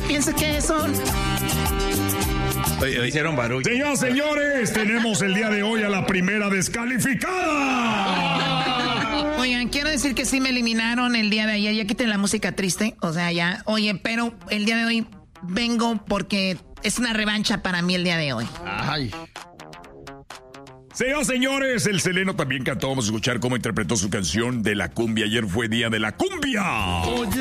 piensa que son... Hicieron barullo. Señoras, señores, tenemos el día de hoy a la primera descalificada. Oigan, quiero decir que sí me eliminaron el día de ayer. Ya quité la música triste. O sea, ya. Oye, pero el día de hoy vengo porque es una revancha para mí el día de hoy. Ay. Señoras, señores, el Seleno también cantó. Vamos a escuchar cómo interpretó su canción de la cumbia. Ayer fue día de la cumbia. Oye,